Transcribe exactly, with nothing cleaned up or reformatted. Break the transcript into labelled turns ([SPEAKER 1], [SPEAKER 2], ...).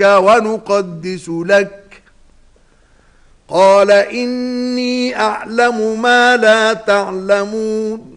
[SPEAKER 1] ونقدس لك قال إني أعلم ما لا تعلمون